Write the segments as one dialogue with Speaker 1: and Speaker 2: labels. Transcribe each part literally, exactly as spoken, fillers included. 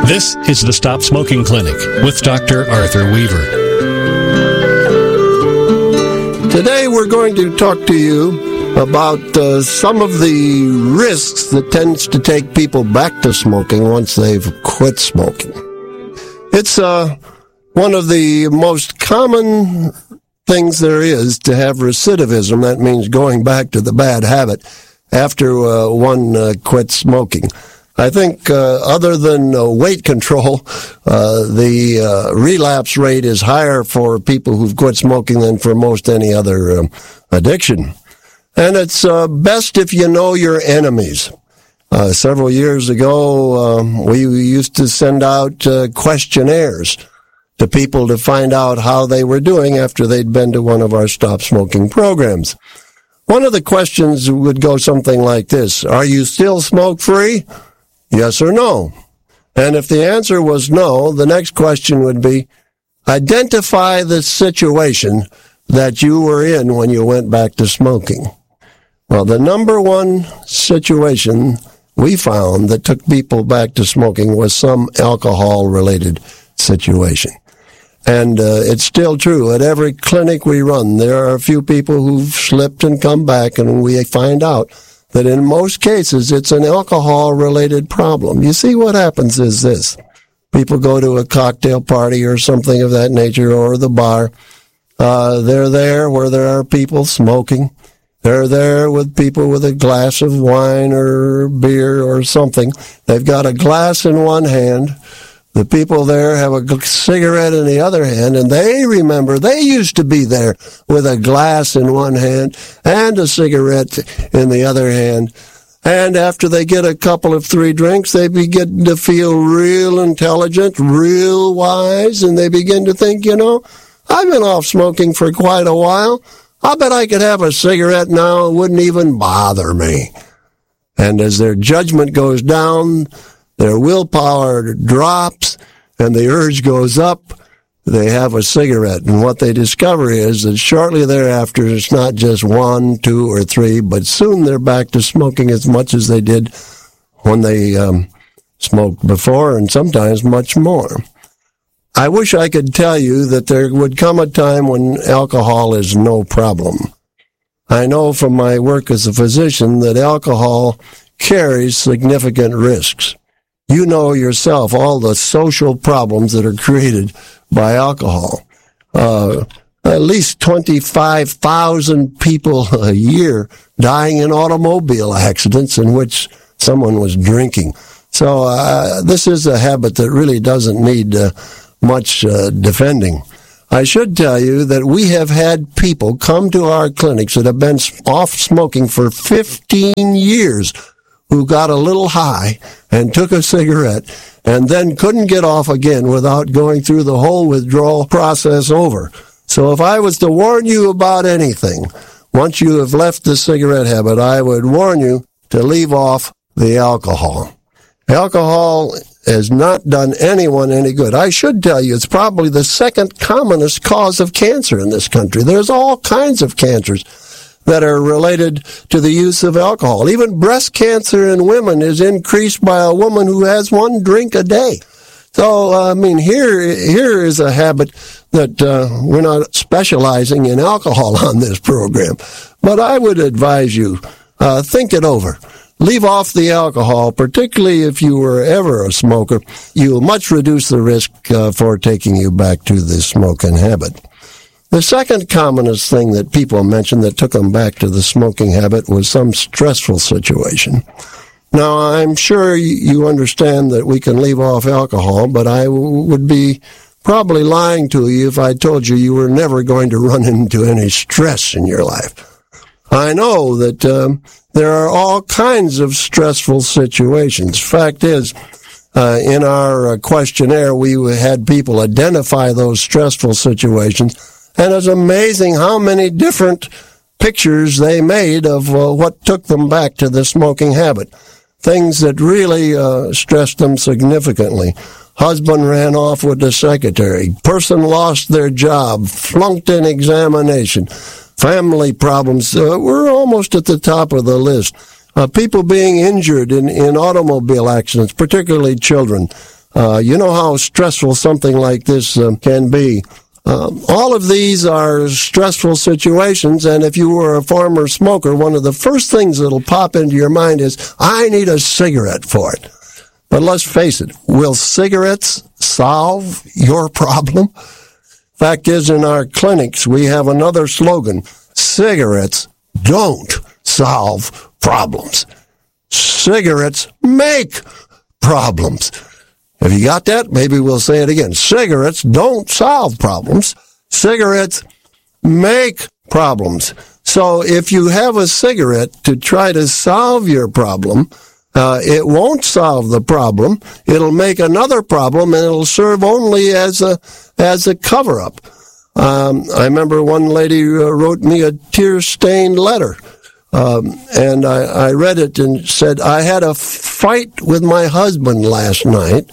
Speaker 1: This is the Stop Smoking Clinic with Doctor Arthur Weaver.
Speaker 2: Today we're going to talk to you about uh, some of the risks that tends to take people back to smoking once they've quit smoking. It's uh, one of the most common things there is to have recidivism. That means going back to the bad habit after uh, one uh, quits smoking. I think uh, other than uh, weight control, uh, the uh, relapse rate is higher for people who've quit smoking than for most any other um, addiction. And it's uh, best if you know your enemies. Uh, several years ago, um, we used to send out uh, questionnaires to people to find out how they were doing after they'd been to one of our stop smoking programs. One of the questions would go something like this: are you still smoke-free? Yes or no? And if the answer was no, the next question would be, identify the situation that you were in when you went back to smoking. Well, the number one situation we found that took people back to smoking was some alcohol-related situation. And uh, it's still true. At every clinic we run, there are a few people who've slipped and come back, and we find out that in most cases it's an alcohol-related problem. You see, what happens is this. People go to a cocktail party or something of that nature, or the bar. Uh, they're there where there are people smoking. They're there with people with a glass of wine or beer or something. They've got a glass in one hand. The people there have a cigarette in the other hand, and they remember they used to be there with a glass in one hand and a cigarette in the other hand. And after they get a couple of three drinks, they begin to feel real intelligent, real wise, and they begin to think, you know, I've been off smoking for quite a while. I bet I could have a cigarette now. It wouldn't even bother me. And as their judgment goes down, their willpower drops, and the urge goes up, they have a cigarette. And what they discover is that shortly thereafter, it's not just one, two, or three, but soon they're back to smoking as much as they did when they um, smoked before, and sometimes much more. I wish I could tell you that there would come a time when alcohol is no problem. I know from my work as a physician that alcohol carries significant risks. You know yourself all the social problems that are created by alcohol. Uh, at least twenty-five thousand people a year dying in automobile accidents in which someone was drinking. So uh, this is a habit that really doesn't need uh, much uh, defending. I should tell you that we have had people come to our clinics that have been off smoking for fifteen years who got a little high and took a cigarette and then couldn't get off again without going through the whole withdrawal process over. So if I was to warn you about anything, once you have left the cigarette habit, I would warn you to leave off the alcohol. Alcohol has not done anyone any good. I should tell you, it's probably the second commonest cause of cancer in this country. There's all kinds of cancers that are related to the use of alcohol. Even breast cancer in women is increased by a woman who has one drink a day. So, I mean, here here is a habit that uh, we're not specializing in alcohol on this program. But I would advise you, uh, think it over. Leave off the alcohol, particularly if you were ever a smoker. You will much reduce the risk uh, for taking you back to the smoking habit. The second commonest thing that people mentioned that took them back to the smoking habit was some stressful situation. Now, I'm sure you understand that we can leave off alcohol, but I would be probably lying to you if I told you you were never going to run into any stress in your life. I know that um, there are all kinds of stressful situations. Fact is, uh, in our uh, questionnaire, we had people identify those stressful situations. And it's amazing how many different pictures they made of uh, what took them back to the smoking habit. Things that really uh, stressed them significantly. Husband ran off with the secretary. Person lost their job. Flunked an examination. Family problems uh, were almost at the top of the list. Uh, people being injured in, in automobile accidents, particularly children. Uh, you know how stressful something like this uh, can be. Um, all of these are stressful situations, and if you were a former smoker, one of the first things that'll pop into your mind is, I need a cigarette for it. But let's face it, will cigarettes solve your problem? Fact is, in our clinics, we have another slogan: cigarettes don't solve problems. Cigarettes make problems. Have you got that? Maybe we'll say it again. Cigarettes don't solve problems. Cigarettes make problems. So if you have a cigarette to try to solve your problem, uh, it won't solve the problem. It'll make another problem, and it'll serve only as a as a cover-up. Um, I remember one lady uh, wrote me a tear-stained letter. Um, and I, I read it and said, I had a fight with my husband last night,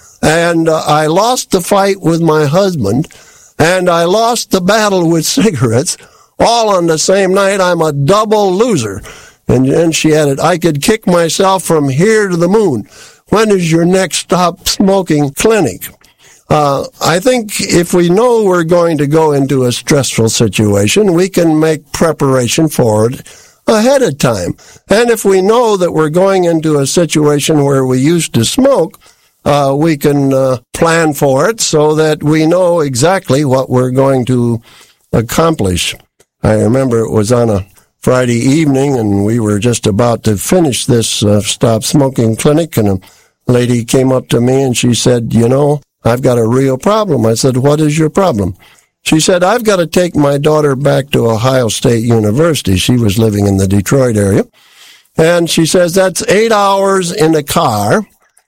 Speaker 2: and uh, I lost the fight with my husband, and I lost the battle with cigarettes, all on the same night. I'm a double loser. And then she added, I could kick myself from here to the moon. When is your next stop smoking clinic? Uh, I think if we know we're going to go into a stressful situation, we can make preparation for it ahead of time. And if we know that we're going into a situation where we used to smoke, uh, we can uh, plan for it so that we know exactly what we're going to accomplish. I remember it was on a Friday evening, and we were just about to finish this uh, Stop Smoking clinic, and a lady came up to me and she said, you know, I've got a real problem. I said, what is your problem? She said, I've got to take my daughter back to Ohio State University. She was living in the Detroit area. And she says, that's eight hours in a car.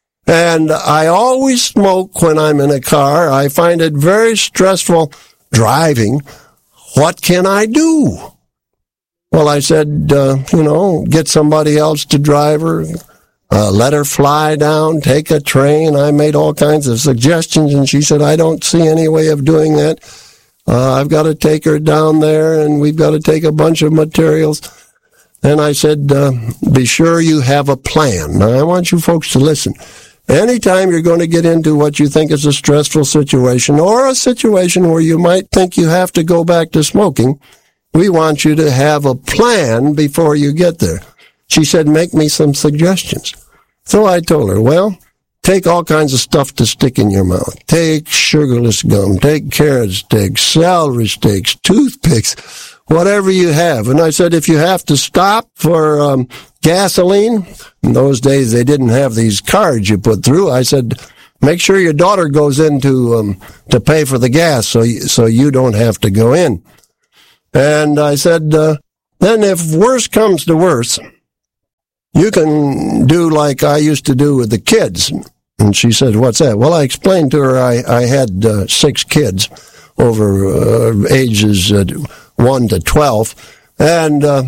Speaker 2: And I always smoke when I'm in a car. I find it very stressful driving. What can I do? Well, I said, uh, you know, get somebody else to drive her, uh, let her fly down, take a train. I made all kinds of suggestions, and she said, I don't see any way of doing that. Uh, I've got to take her down there, and we've got to take a bunch of materials. And I said, uh, be sure you have a plan. Now, I want you folks to listen. Anytime you're going to get into what you think is a stressful situation, or a situation where you might think you have to go back to smoking, we want you to have a plan before you get there. She said, make me some suggestions. So I told her, well, take all kinds of stuff to stick in your mouth. Take sugarless gum, take carrot sticks, celery sticks, toothpicks, whatever you have. And I said, if you have to stop for um, gasoline, in those days they didn't have these cards you put through. I said, make sure your daughter goes in to, um, to pay for the gas so you, so you don't have to go in. And I said, uh, then if worse comes to worse, you can do like I used to do with the kids. And she said, what's that? Well, I explained to her I, I had uh, six kids over uh, ages uh, one to twelve. And uh,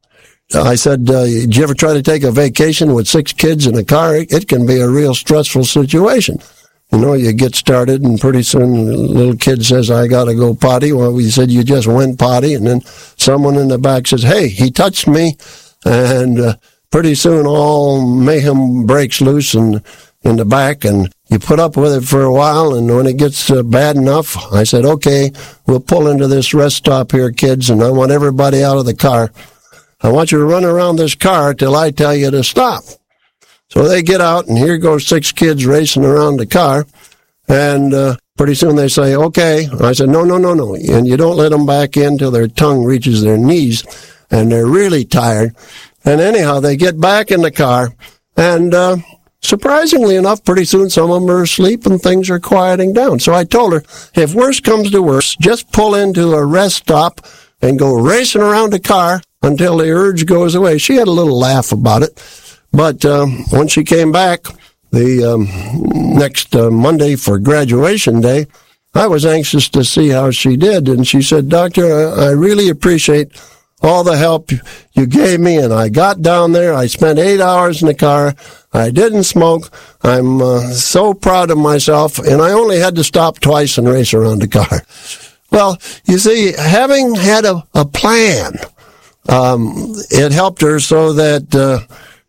Speaker 2: I said, uh, did you ever try to take a vacation with six kids in a car? It can be a real stressful situation. You know, you get started, and pretty soon the little kid says, I got to go potty. Well, we said, you just went potty. And then someone in the back says, hey, he touched me. And uh, pretty soon all mayhem breaks loose in, in the back, and you put up with it for a while, and when it gets uh, bad enough, I said, okay, we'll pull into this rest stop here, kids, and I want everybody out of the car. I want you to run around this car till I tell you to stop. So they get out, and here goes six kids racing around the car, and uh, pretty soon they say, okay. I said, no, no, no, no, and you don't let them back in till their tongue reaches their knees, and they're really tired. And anyhow, they get back in the car, and uh, surprisingly enough, pretty soon some of them are asleep and things are quieting down. So I told her, if worse comes to worse, just pull into a rest stop and go racing around the car until the urge goes away. She had a little laugh about it. But um, when she came back the um, next uh, Monday for graduation day, I was anxious to see how she did. And she said, Doctor, I, I really appreciate all the help you gave me, and I got down there. I spent eight hours in the car. I didn't smoke. I'm uh, so proud of myself, and I only had to stop twice and race around the car. Well, you see, having had a, a plan, um, it helped her so that uh,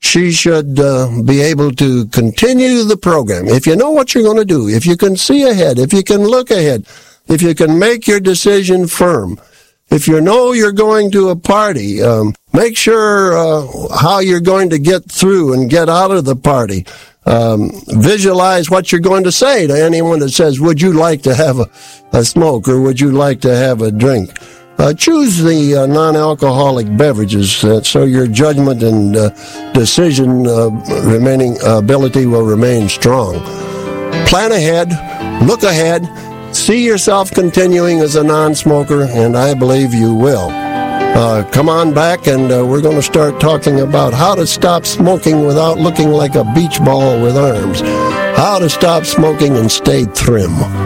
Speaker 2: she should uh, be able to continue the program. If you know what you're going to do, if you can see ahead, if you can look ahead, if you can make your decision firm, if you know you're going to a party, um, make sure uh, how you're going to get through and get out of the party. Um, visualize what you're going to say to anyone that says, would you like to have a, a smoke or would you like to have a drink? Uh, choose the uh, non-alcoholic beverages uh, so your judgment and uh, decision uh, remaining uh, ability will remain strong. Plan ahead, look ahead, see yourself continuing as a non-smoker, and I believe you will. Uh, come on back, and uh, we're going to start talking about how to stop smoking without looking like a beach ball with arms. How to stop smoking and stay trim.